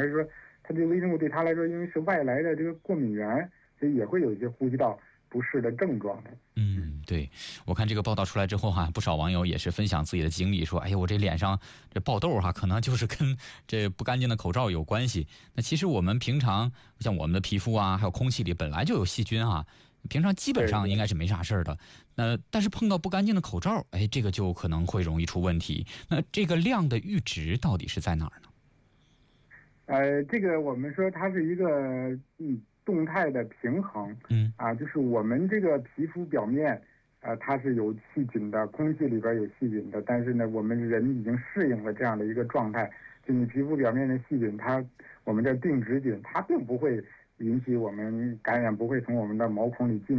是说它这个微生物对他来说，因为是外来的这个过敏源，所以也会有一些呼吸道不适的症状的。 对，我看这个报道出来之后不少网友也是分享自己的经历，说哎呀，我这脸上这爆痘可能就是跟这不干净的口罩有关系。那其实我们平常像我们的皮肤还有空气里本来就有细菌平常基本上应该是没啥事儿的。但是碰到不干净的口罩，这个就可能会容易出问题。那这个量的阈值到底是在哪儿呢？ 这个我们说它是一个动态的平衡。就是我们这个皮肤表面它是有细菌的，空气里边有细菌的，但是呢，我们人已经适应了这样的一个状态，就你皮肤表面的细菌，我们叫定植菌，它并不会引起我们感染，不会从我们的毛孔里进